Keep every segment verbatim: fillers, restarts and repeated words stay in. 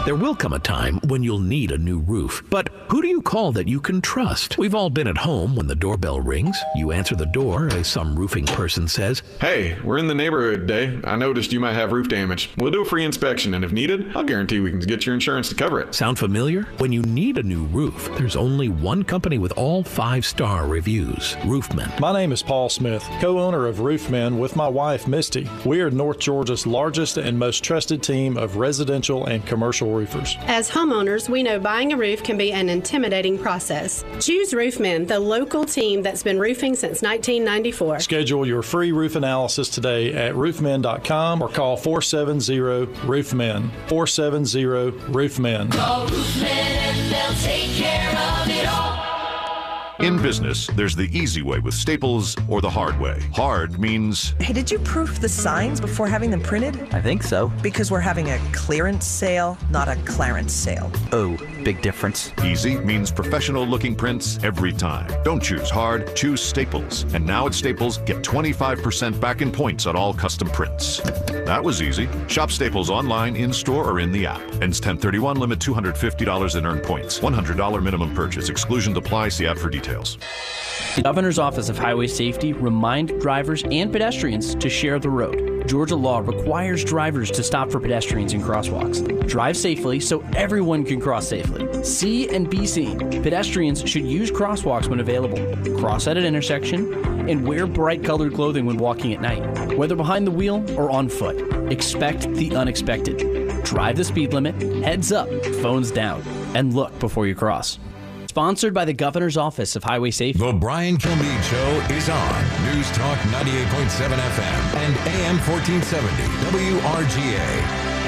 There will come a time when you'll need a new roof, but who do you call that you can trust? We've all been at home when the doorbell rings. You answer the door as some roofing person says, "Hey, we're in the neighborhood today. I noticed you might have roof damage. We'll do a free inspection, and if needed, I'll guarantee we can get your insurance to cover it." Sound familiar? When you need a new roof, there's only one company with all five-star reviews, Roofmen. My name is Paul Smith, co-owner of Roofmen with my wife, Misty. We are North Georgia's largest and most trusted team of residential and commercial roofers. As homeowners, we know buying a roof can be an intimidating process. Choose Roofmen, the local team that's been roofing since nineteen ninety-four. Schedule your free roof analysis today at roofmen dot com or call four seven zero roofmen. four seven zero roofmen. Call Roofmen and they'll take care of it all. In business, there's the easy way with Staples or the hard way. Hard means... Hey, did you proof the signs before having them printed? I think so. Because we're having a clearance sale, not a Clarence sale. Oh, big difference. Easy means professional-looking prints every time. Don't choose hard, choose Staples. And now at Staples, get twenty-five percent back in points on all custom prints. That was easy. Shop Staples online, in-store, or in the app. Ends ten thirty-one, limit two hundred fifty dollars in earned points. one hundred dollars minimum purchase. Exclusions apply. See app for details. The Governor's Office of Highway Safety remind drivers and pedestrians to share the road. Georgia law requires drivers to stop for pedestrians in crosswalks. Drive safely so everyone can cross safely. See and be seen. Pedestrians should use crosswalks when available, cross at an intersection, and wear bright colored clothing when walking at night, whether behind the wheel or on foot. Expect the unexpected. Drive the speed limit, heads up, phones down, and look before you cross. Sponsored by the Governor's Office of Highway Safety. The Brian Kilmeade Show is on News Talk ninety-eight point seven F M and A M fourteen seventy W R G A.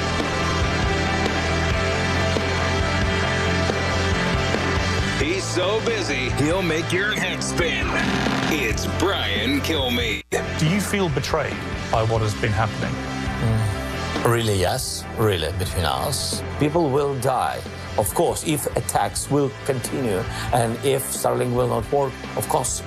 He's so busy, he'll make your head spin. It's Brian Kilmeade. Do you feel betrayed by what has been happening? Mm, really, yes. Really, between us. People will die. Of course, if attacks will continue and if Starlink will not work, of course.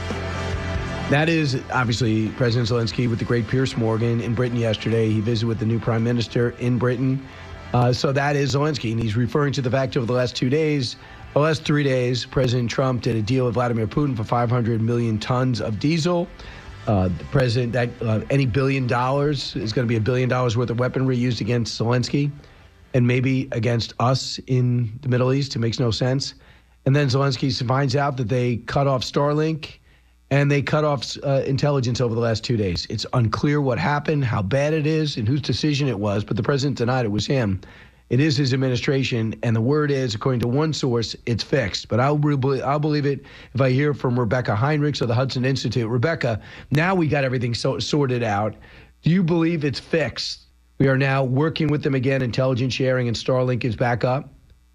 That is obviously President Zelensky with the great Piers Morgan in Britain yesterday. He visited with the new prime minister in Britain. Uh, so that is Zelensky, and he's referring to the fact over the last two days, the last three days, President Trump did a deal with Vladimir Putin for five hundred million tons of diesel. Uh, the president, that uh, any billion dollars is going to be a billion dollars worth of weaponry used against Zelensky and maybe against us in the Middle East. It makes no sense. And then Zelensky finds out that they cut off Starlink and they cut off uh, intelligence over the last two days. It's unclear what happened, how bad it is, and whose decision it was, but the president denied it was him. It is his administration, and the word is, according to one source, it's fixed. But I'll, re- I'll believe it if I hear from Rebecca Heinrichs of the Hudson Institute. Rebecca, now we got everything so- sorted out. Do you believe it's fixed? We are now working with them again. Intelligence sharing and Starlink is back up.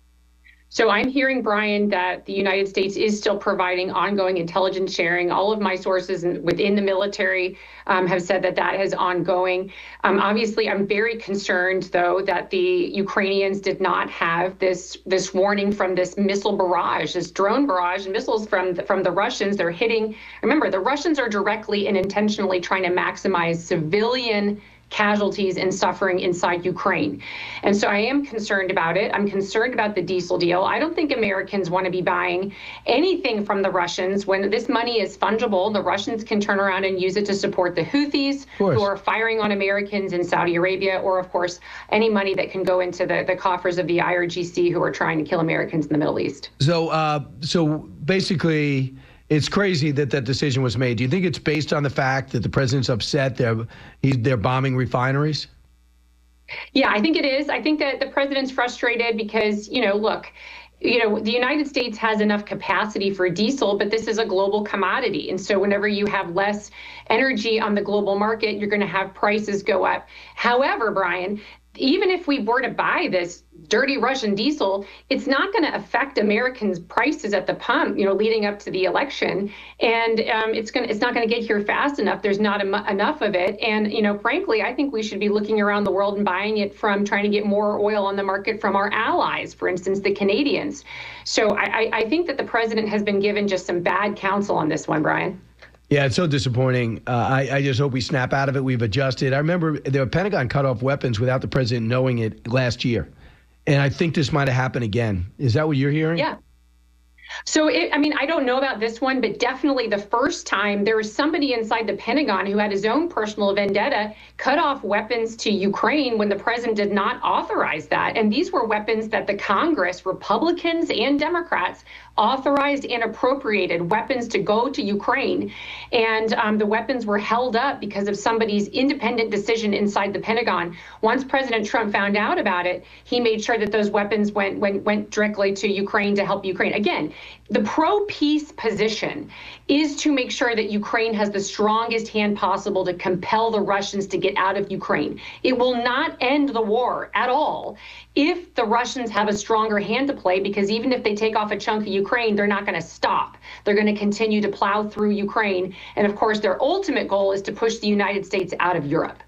So I'm hearing, Brian, that the United States is still providing ongoing intelligence sharing. All of my sources within the military um, have said that that is ongoing. Um, obviously, I'm very concerned, though, that the Ukrainians did not have this this warning from this missile barrage, this drone barrage, and missiles from the, from the Russians. They're hitting. Remember, the Russians are directly and intentionally trying to maximize civilian casualties and suffering inside Ukraine. And so I am concerned about it. I'm concerned about the diesel deal. I don't think Americans want to be buying anything from the Russians when this money is fungible. The Russians can turn around and use it to support the Houthis who are firing on Americans in Saudi Arabia, or of course, any money that can go into the, the coffers of the I R G C who are trying to kill Americans in the Middle East. So, uh, so basically, it's crazy that that decision was made. Do you think it's based on the fact that the president's upset they're, he's, they're bombing refineries? Yeah, I think it is. I think that the president's frustrated because, you know, look, you know, the United States has enough capacity for diesel, but this is a global commodity. And so whenever you have less energy on the global market, you're going to have prices go up. However, Brian, even if we were to buy this dirty Russian diesel, it's not going to affect Americans' prices at the pump, you know, leading up to the election. And um, it's going it's not going to get here fast enough. There's not em- enough of it. And, you know, frankly, I think we should be looking around the world and buying it from trying to get more oil on the market from our allies, for instance, the Canadians. So I, I think that the president has been given just some bad counsel on this one, Brian. Yeah, it's so disappointing. Uh, I, I just hope we snap out of it. We've adjusted. I remember the Pentagon cut off weapons without the president knowing it last year. And I think this might have happened again. Is that what you're hearing? Yeah. So, it, I mean, I don't know about this one, but definitely the first time there was somebody inside the Pentagon who had his own personal vendetta, cut off weapons to Ukraine when the president did not authorize that. And these were weapons that the Congress, Republicans and Democrats, authorized and appropriated, weapons to go to Ukraine. And um, the weapons were held up because of somebody's independent decision inside the Pentagon. Once President Trump found out about it, he made sure that those weapons went, went, went directly to Ukraine to help Ukraine. Again, the pro-peace position is to make sure that Ukraine has the strongest hand possible to compel the Russians to get out of Ukraine. It will not end the war at all if the Russians have a stronger hand to play, because even if they take off a chunk of Ukraine, they're not going to stop. They're going to continue to plow through Ukraine. And of course, their ultimate goal is to push the United States out of Europe.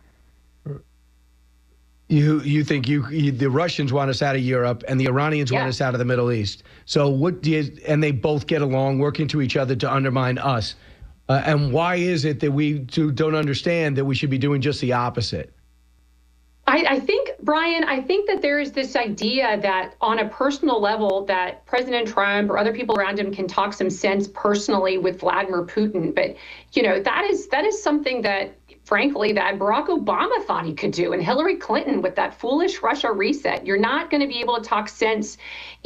You you think you, you the Russians want us out of Europe and the Iranians Yeah. want us out of the Middle East. So what do you, and they both get along, working to each other to undermine us. Uh, and why is it that we do, don't understand that we should be doing just the opposite? I, I think, Brian, I think that there is this idea that on a personal level that President Trump or other people around him can talk some sense personally with Vladimir Putin. But, you know, that is that is something that, frankly, that Barack Obama thought he could do, and Hillary Clinton with that foolish Russia reset. You're not going to be able to talk sense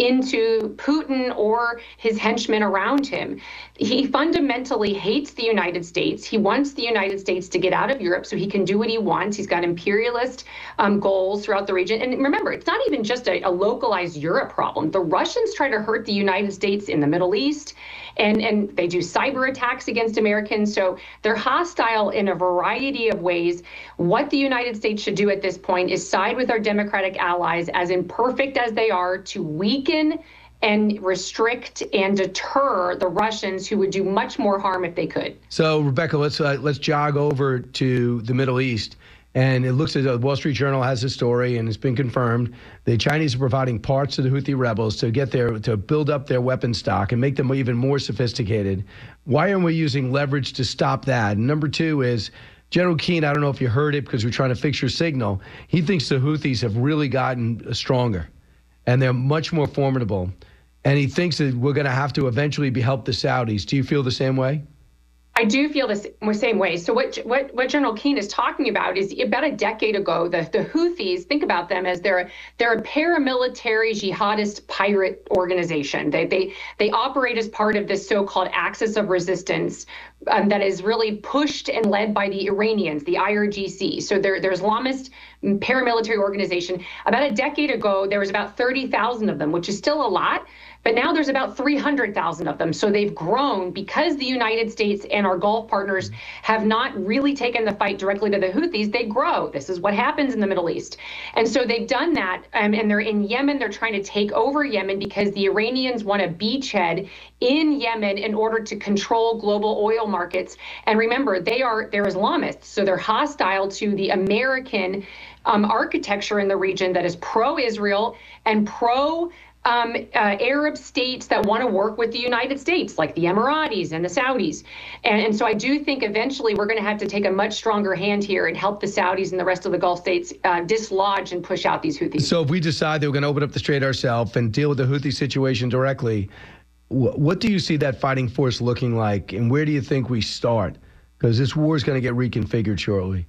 into Putin or his henchmen around him. He fundamentally hates the United States. He wants the United States to get out of Europe so he can do what he wants. He's got imperialist um, goals throughout the region. And remember, it's not even just a, a localized Europe problem. The Russians try to hurt the United States in the Middle East, and, and they do cyber attacks against Americans. So they're hostile in a variety of ways. What the United States should do at this point is side with our Democratic allies, as imperfect as they are, to weaken and restrict and deter the Russians, who would do much more harm if they could. So, Rebecca, let's uh, let's jog over to the Middle East. And it looks as though the Wall Street Journal has a story, and it's been confirmed. The Chinese are providing parts to the Houthi rebels to get their to build up their weapon stock and make them even more sophisticated. Why aren't we using leverage to stop that? And number two is General Keane. I don't know if you heard it because we're trying to fix your signal. He thinks the Houthis have really gotten stronger, and they're much more formidable. And he thinks that we're going to have to eventually be help the Saudis. Do you feel the same way? I do feel the same way. So what what what General Keane is talking about is about a decade ago, the, the Houthis, think about them as they're they're a paramilitary jihadist pirate organization. They they they operate as part of this so-called axis of resistance um, that is really pushed and led by the Iranians, the I R G C. So they're they're Islamist paramilitary organization. About a decade ago, there was about thirty thousand of them, which is still a lot. But now there's about three hundred thousand of them. So they've grown because the United States and our Gulf partners have not really taken the fight directly to the Houthis. They grow. This is what happens in the Middle East. And so they've done that. Um, and they're in Yemen. They're trying to take over Yemen because the Iranians want a beachhead in Yemen in order to control global oil markets. And remember, they are they're Islamists. So they're hostile to the American um, architecture in the region that is pro-Israel and pro Um, uh, Arab states that want to work with the United States, like the Emiratis and the Saudis. And, and so I do think eventually we're going to have to take a much stronger hand here and help the Saudis and the rest of the Gulf states uh, dislodge and push out these Houthis. So if we decide that we're going to open up the strait ourselves and deal with the Houthi situation directly, wh- what do you see that fighting force looking like, and where do you think we start? Because this war is going to get reconfigured shortly.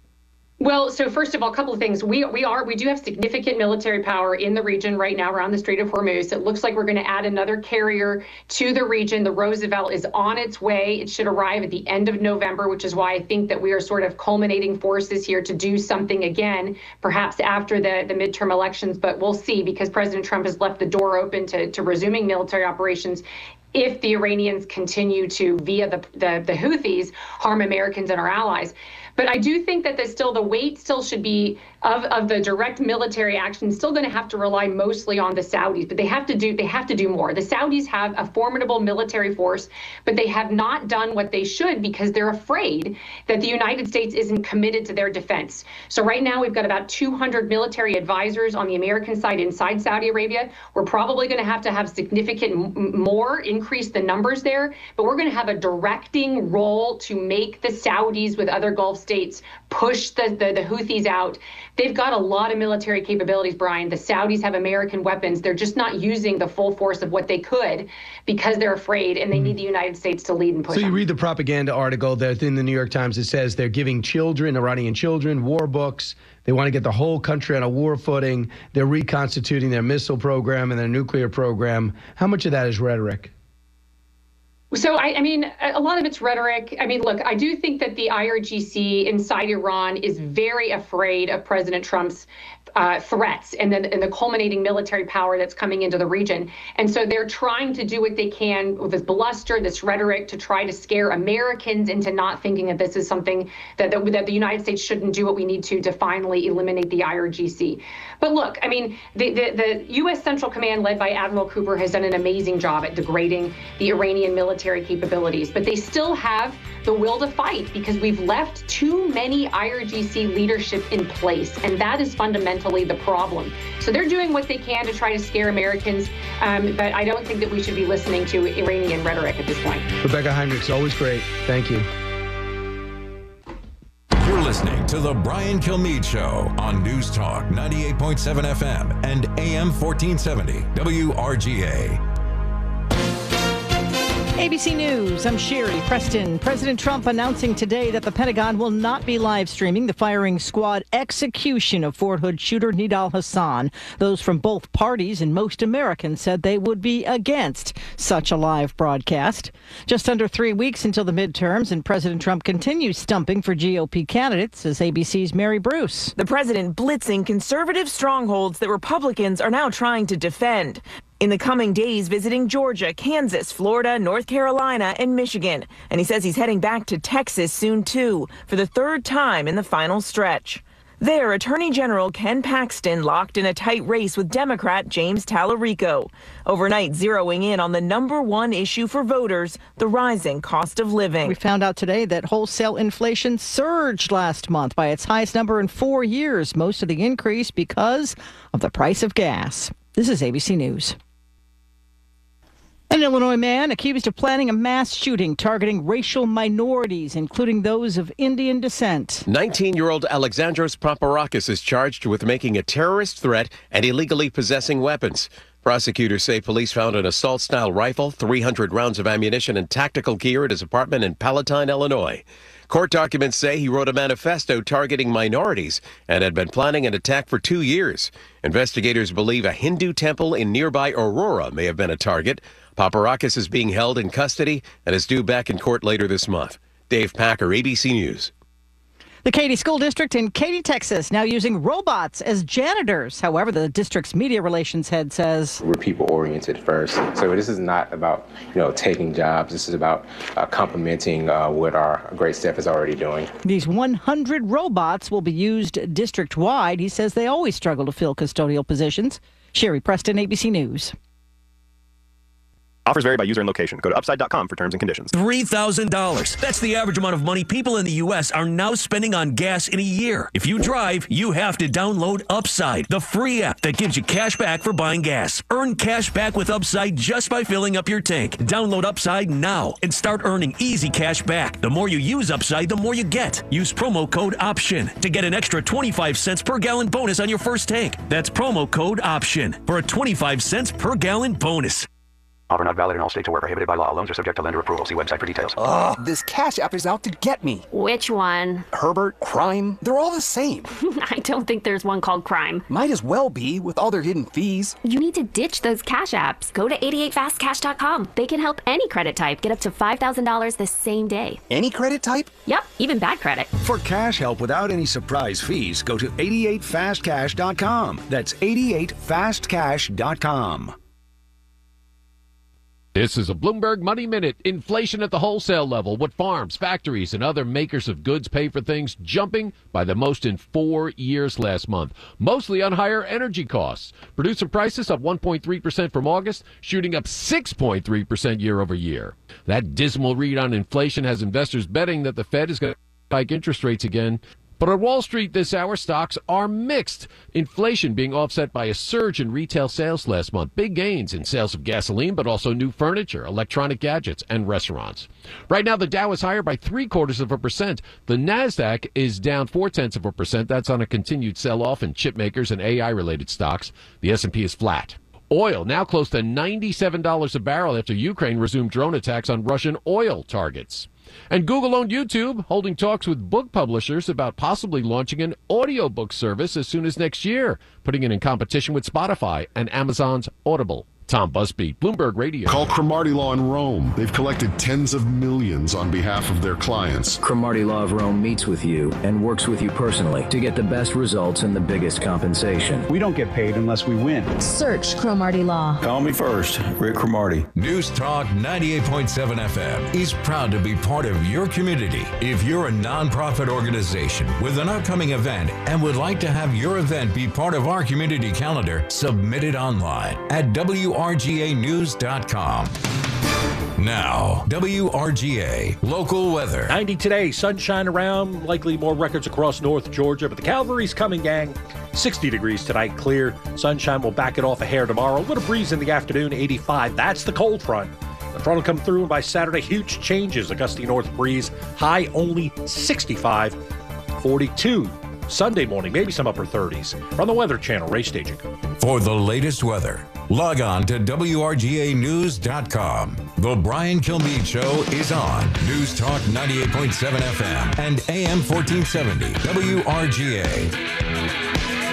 Well, so first of all, a couple of things. We we are we do have significant military power in the region right now around the Strait of Hormuz. It looks like we're going to add another carrier to the region. The Roosevelt is on its way. It should arrive at the end of November, which is why I think that we are sort of culminating forces here to do something again, perhaps after the, the midterm elections. But we'll see, because President Trump has left the door open to, to resuming military operations if the Iranians continue to, via the, the, the Houthis, harm Americans and our allies. But I do think that the, still the weight still should be of, of the direct military action still going to have to rely mostly on the Saudis, but they have to do they have to do more. The Saudis have a formidable military force, but they have not done what they should because they're afraid that the United States isn't committed to their defense. So right now we've got about two hundred military advisors on the American side inside Saudi Arabia. We're probably going to have to have significant m- more increase the numbers there, but we're going to have a directing role to make the Saudis with other Gulf states push the, the, the Houthis out. they've got a lot of military capabilities, Brian. The Saudis have American weapons. They're just not using the full force of what they could because they're afraid, and they need the United States to lead and push So you them. read the propaganda article that's in the New York Times. It says they're giving children, Iranian children, war books. They want to get the whole country on a war footing. They're reconstituting their missile program and their nuclear program. How much of that is rhetoric? So, I, I mean, a lot of it's rhetoric. I mean, look, I do think that the I R G C inside Iran is very afraid of President Trump's uh, threats and then and the culminating military power that's coming into the region. And so they're trying to do what they can with this bluster, this rhetoric, to try to scare Americans into not thinking that this is something that, that, that the United States shouldn't do what we need to to finally eliminate the I R G C. But look, I mean, the, the, the U S Central Command led by Admiral Cooper has done an amazing job at degrading the Iranian military capabilities, but they still have the will to fight because we've left too many I R G C leadership in place, and that is fundamentally the problem. So they're doing what they can to try to scare Americans, um, but I don't think that we should be listening to Iranian rhetoric at this point. Rebecca Heinrichs, always great. Thank you. You're listening to The Brian Kilmeade Show on News Talk ninety-eight point seven F M and A M fourteen seventy W R G A. A B C News, I'm Sherry Preston. President Trump announcing today that the Pentagon will not be live streaming the firing squad execution of Fort Hood shooter Nidal Hasan. Those from both parties and most Americans said they would be against such a live broadcast. Just under three weeks until the midterms, and President Trump continues stumping for G O P candidates, as A B C's Mary Bruce. The president blitzing conservative strongholds that Republicans are now trying to defend. In the coming days, visiting Georgia, Kansas, Florida, North Carolina, and Michigan. And he says he's heading back to Texas soon, too, for the third time in the final stretch. There, Attorney General Ken Paxton locked in a tight race with Democrat James Tallarico, overnight zeroing in on the number one issue for voters, the rising cost of living. We found out today that wholesale inflation surged last month by its highest number in four years, most of the increase because of the price of gas. This is A B C News. An Illinois man accused of planning a mass shooting targeting racial minorities, including those of Indian descent. nineteen-year-old Alexandros Paparakis is charged with making a terrorist threat and illegally possessing weapons. Prosecutors say police found an assault-style rifle, three hundred rounds of ammunition, and tactical gear at his apartment in Palatine, Illinois. Court documents say he wrote a manifesto targeting minorities and had been planning an attack for two years. Investigators believe a Hindu temple in nearby Aurora may have been a target. Paparakis is being held in custody and is due back in court later this month. Dave Packer, A B C News. The Katy School District in Katy, Texas, now using robots as janitors. However, the district's media relations head says we're people-oriented first. So this is not about, you know, taking jobs. This is about uh, complementing uh, what our great staff is already doing. These one hundred robots will be used district-wide. He says they always struggle to fill custodial positions. Sherry Preston, A B C News. Offers vary by user and location. Go to upside dot com for terms and conditions. three thousand dollars. That's the average amount of money people in the U S are now spending on gas in a year. If you drive, you have to download Upside, the free app that gives you cash back for buying gas. Earn cash back with Upside just by filling up your tank. Download Upside now and start earning easy cash back. The more you use Upside, the more you get. Use promo code OPTION to get an extra twenty-five cents per gallon bonus on your first tank. That's promo code OPTION for a twenty-five cents per gallon bonus. Offer not valid in all states or where prohibited by law. Loans are subject to lender approval. See website for details. Ugh, this Cash App is out to get me. Which one? Herbert, Crime, they're all the same. I don't think there's one called Crime. Might as well be with all their hidden fees. You need to ditch those Cash Apps. Go to eighty-eight fast cash dot com. They can help any credit type get up to five thousand dollars the same day. Any credit type? Yep, even bad credit. For cash help without any surprise fees, go to eighty-eight fast cash dot com. That's eighty-eight fast cash dot com. This is a Bloomberg Money Minute. Inflation at the wholesale level. What farms, factories, and other makers of goods pay for things jumping by the most in four years last month, mostly on higher energy costs. Producer prices up one point three percent from August, shooting up six point three percent year over year. That dismal read on inflation has investors betting that the Fed is going to hike interest rates again. But on Wall Street this hour, stocks are mixed. Inflation being offset by a surge in retail sales last month. Big gains in sales of gasoline, but also new furniture, electronic gadgets, and restaurants. Right now, the Dow is higher by three quarters of a percent. The NASDAQ is down four tenths of a percent. That's on a continued sell-off in chip makers and A I-related stocks. The S and P is flat. Oil now close to ninety-seven dollars a barrel after Ukraine resumed drone attacks on Russian oil targets. And Google owned YouTube, holding talks with book publishers about possibly launching an audiobook service as soon as next year, putting it in competition with Spotify and Amazon's Audible. Tom Busby, Bloomberg Radio. Call Cromartie Law in Rome. They've collected tens of millions on behalf of their clients. Cromartie Law of Rome meets with you and works with you personally to get the best results and the biggest compensation. We don't get paid unless we win. Search Cromartie Law. Call me first, Rick Cromartie. News Talk ninety-eight point seven F M is proud to be part of your community. If you're a nonprofit organization with an upcoming event and would like to have your event be part of our community calendar, submit it online at W R G A news dot com. Now, W R G A local weather. ninety today, sunshine around, likely more records across North Georgia, but the cavalry's coming, gang. sixty degrees tonight, clear. Sunshine will back it off a hair tomorrow. A little breeze in the afternoon, eighty-five. That's the cold front. The front will come through, and by Saturday, huge changes. A gusty north breeze, high only sixty-five, forty-two. Sunday morning, maybe some upper thirties. From the Weather Channel, Ray Staging. For the latest weather, log on to W R G A news dot com. The Brian Kilmeade Show is on News Talk ninety-eight point seven F M and A M fourteen seventy W R G A.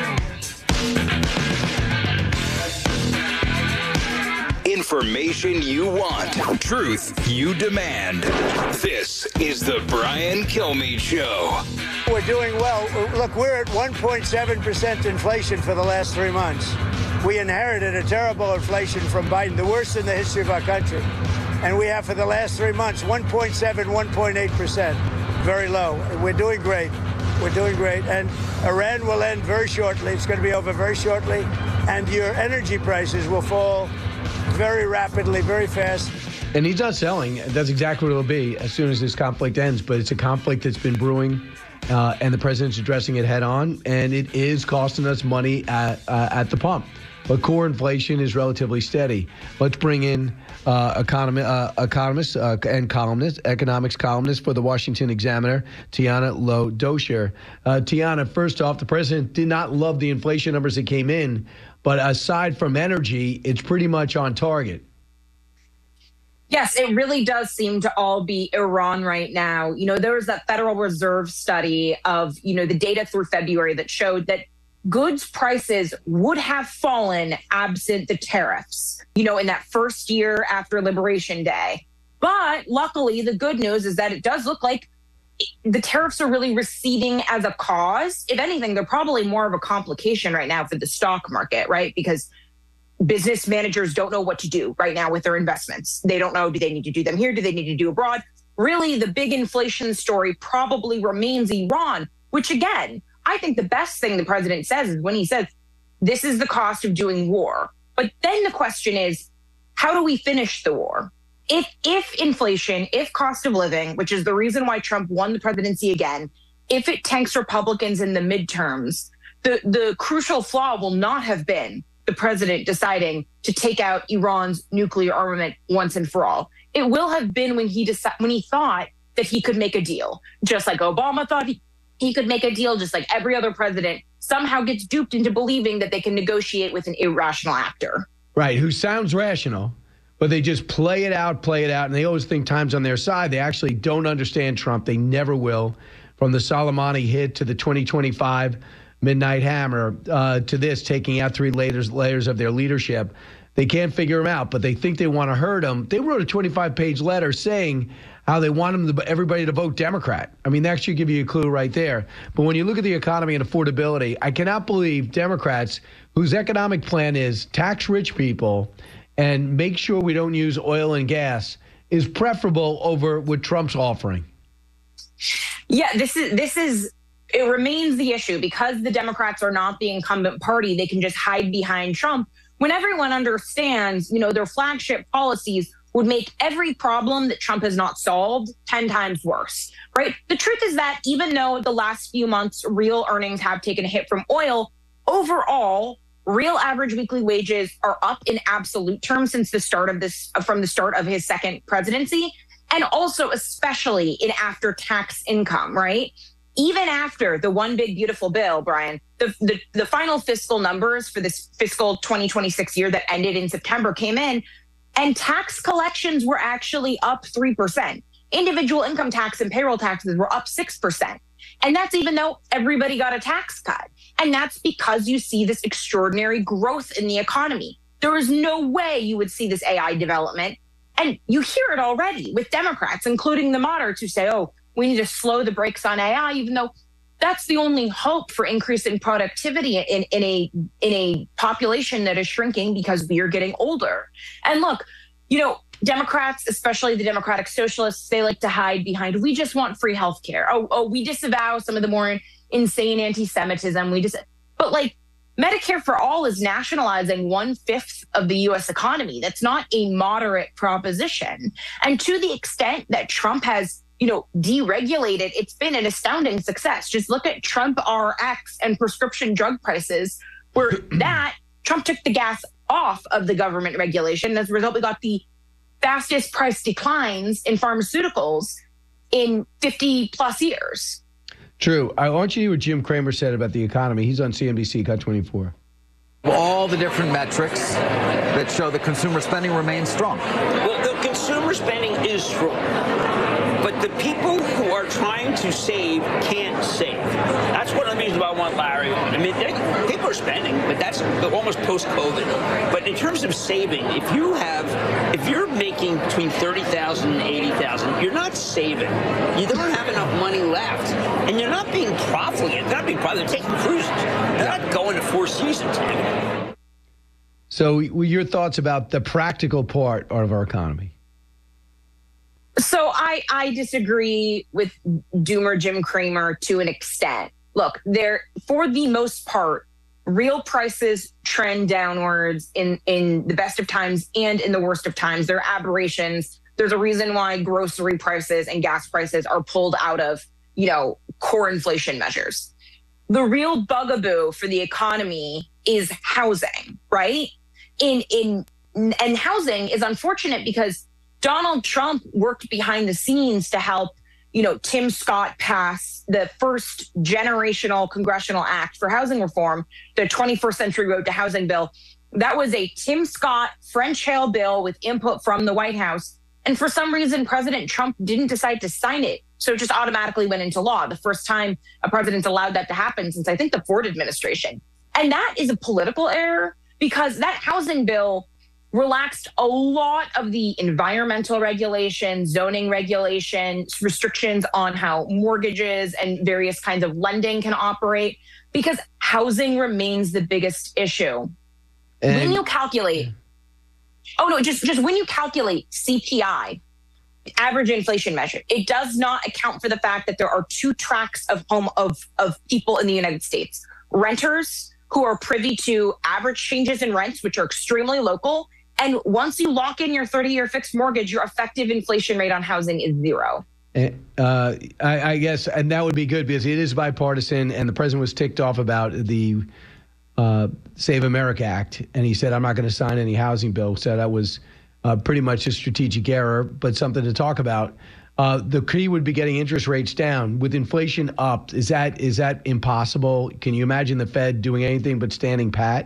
Information you want, truth you demand. This is the Brian Kilmeade Show. We're doing well. Look, we're at one point seven percent inflation for the last three months. We inherited a terrible inflation from Biden, the worst in the history of our country. And we have for the last three months, one point seven, one point eight percent. Very low. We're doing great. We're doing great. And Iran will end very shortly. It's going to be over very shortly. And your energy prices will fall very rapidly, very fast. And he's not selling. That's exactly what it'll be as soon as this conflict ends. But it's a conflict that's been brewing, uh, and the president's addressing it head on. And it is costing us money at, uh, at the pump. But core inflation is relatively steady. Let's bring in uh, economy, uh, economist uh, and columnist, economics columnist for the Washington Examiner, Tiana Low-Dosher. Uh, Tiana, first off, the president did not love the inflation numbers that came in. But aside from energy, it's pretty much on target. Yes, it really does seem to all be Iran right now. You know, there was that Federal Reserve study of, you know, the data through February that showed that goods prices would have fallen absent the tariffs, you know, in that first year after Liberation Day. But luckily, the good news is that it does look like the tariffs are really receding as a cause. If anything, they're probably more of a complication right now for the stock market, right? Because business managers don't know what to do right now with their investments. They don't know, do they need to do them here? Do they need to do abroad? Really, the big inflation story probably remains Iran, which again, I think the best thing the president says is when he says, this is the cost of doing war. But then the question is, how do we finish the war? If if inflation, if cost of living, which is the reason why Trump won the presidency again, if it tanks Republicans in the midterms, the, the crucial flaw will not have been the president deciding to take out Iran's nuclear armament once and for all. It will have been when he deci- when he thought that he could make a deal, just like Obama thought he, he could make a deal, just like every other president somehow gets duped into believing that they can negotiate with an irrational actor. Right, who sounds rational. But they just play it out, play it out, and they always think time's on their side. They actually don't understand Trump. They never will. From the Soleimani hit to the twenty twenty-five Midnight Hammer uh, to this, taking out three layers, layers of their leadership. They can't figure them out, but they think they want to hurt them. They wrote a twenty-five page letter saying how they want them to, everybody to vote Democrat. I mean, that should give you a clue right there. But when you look at the economy and affordability, I cannot believe Democrats, whose economic plan is tax rich people and make sure we don't use oil and gas, is preferable over what Trump's offering. Yeah, this is this is it remains the issue because the Democrats are not the incumbent party. They can just hide behind Trump when everyone understands, you know, their flagship policies would make every problem that Trump has not solved ten times worse, right? The truth is that even though the last few months real earnings have taken a hit from oil, overall, real average weekly wages are up in absolute terms since the start of this, from the start of his second presidency, and also especially in after-tax income, right? Even after the one big beautiful bill, Brian, the, the, the final fiscal numbers for this fiscal twenty twenty-six year that ended in September came in, and tax collections were actually up three percent. Individual income tax and payroll taxes were up six percent. And that's even though everybody got a tax cut. And that's because you see this extraordinary growth in the economy. There is no way you would see this A I development. And you hear it already with Democrats, including the moderates, who say, oh, we need to slow the brakes on A I, even though that's the only hope for increase in productivity in, in a in a population that is shrinking because we are getting older. And look, you know, Democrats, especially the Democratic Socialists, they like to hide behind, we just want free health care. Oh, oh, we disavow some of the more insane anti-Semitism. We just, but like Medicare for all is nationalizing one fifth of the U S economy. That's not a moderate proposition. And to the extent that Trump has, you know, deregulated, it's been an astounding success. Just look at Trump R X and prescription drug prices, where that Trump took the gas off of the government regulation. As a result, we got the fastest price declines in pharmaceuticals in fifty plus years. True. I want you to hear what Jim Cramer said about the economy. He's on C N B C, Cut twenty-four. All the different metrics that show that consumer spending remains strong. Well, the consumer spending is strong, but the people who are trying to save can't save. That's one of the reasons why I want Larry on. I mean, they, people are spending, but that's almost post-COVID. But in terms of saving, if you have, if you're making between thirty thousand and eighty thousand, you're not saving. You don't have enough money left, and you're not being profligate. They're not being profligate. They're taking cruises. They're not going to Four Seasons. So, your thoughts about the practical part of our economy? So I, I disagree with Doomer Jim Cramer to an extent. Look, there, for the most part, real prices trend downwards in, in the best of times and in the worst of times. They're aberrations. There's a reason why grocery prices and gas prices are pulled out of, you know, core inflation measures. The real bugaboo for the economy is housing, right? In in and housing is unfortunate because Donald Trump worked behind the scenes to help, you know, Tim Scott pass the first generational congressional act for housing reform, the twenty-first Century Road to Housing bill. That was a Tim Scott French Hale bill with input from the White House. And for some reason, President Trump didn't decide to sign it. So it just automatically went into law. The first time a president's allowed that to happen since, I think, the Ford administration. And that is a political error because that housing bill relaxed a lot of the environmental regulation, zoning regulations, restrictions on how mortgages and various kinds of lending can operate, because housing remains the biggest issue. And when you calculate, oh no, just, just when you calculate C P I, average inflation measure, it does not account for the fact that there are two tracks of home of, of people in the United States. Renters who are privy to average changes in rents, which are extremely local. And once you lock in your thirty-year fixed mortgage, your effective inflation rate on housing is zero. Uh, I, I guess, and that would be good because it is bipartisan, and the president was ticked off about the uh, Save America Act, and he said, I'm not going to sign any housing bill. So that was uh, pretty much a strategic error, but something to talk about. Uh, the key would be getting interest rates down. With inflation up, is that is that impossible? Can you imagine the Fed doing anything but standing pat?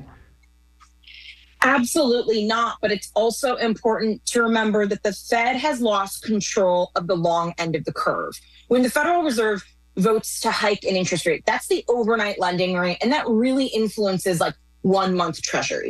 Absolutely not. But it's also important to remember that the Fed has lost control of the long end of the curve. When the Federal Reserve votes to hike an interest rate, that's the overnight lending rate. And that really influences like one month treasury.